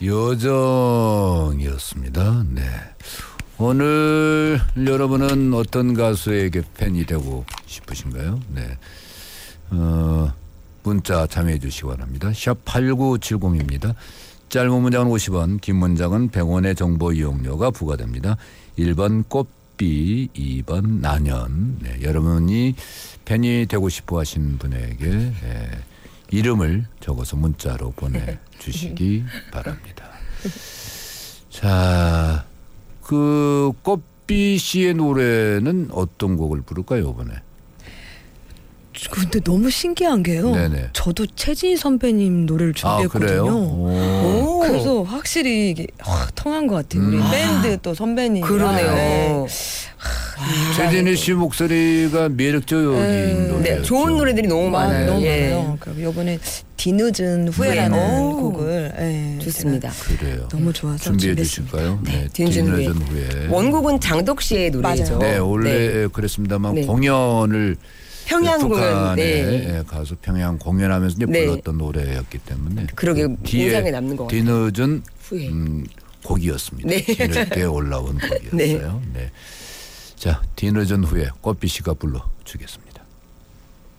여정이었습니다. 네. 오늘 여러분은 어떤 가수에게 팬이 되고 싶으신가요? 네. 문자 참여해 주시기 바랍니다. 샵 8970입니다. 짧은 문장은 50원, 긴 문장은 100원의 정보 이용료가 부과됩니다. 1번 꽃비, 2번 난연. 네, 여러분이 팬이 되고 싶어 하신 분에게 이름을 적어서 문자로 보내주시기 바랍니다. 자, 그 꽃비 씨의 노래는 어떤 곡을 부를까요, 이번에? 근데 너무 신기한 게요. 네네. 저도 최진희 선배님 노래를 준비했거든요. 그래서 확실히 이게 통한 것 같아요. 우리 밴드 또 선배님. 그러네요. 네. 최진희 씨 목소리가 매력적인 노래였죠. 네, 좋은 노래들이 너무 많아요. 너무 예. 많아요. 그럼 이번에 뒤늦은 후회라는 곡을 좋습니다. 그래요. 너무 좋아서 준비해 주실까요? 네, 뒤늦은 뒤늦은 후회. 원곡은 장덕 씨의 노래죠. 네, 원래 그랬습니다만 네. 공연을 평양 공연, 네. 가서 평양 공연하면서 이제 불렀던 노래였기 때문에 그러게 인상에 남는 것 같아요. 뒤늦은 후회. 곡이었습니다. 네. 뒤늦게 올라온 곡이었어요. 네. 자, 뒤늦은 후에 꽃비 씨가 불러주겠습니다.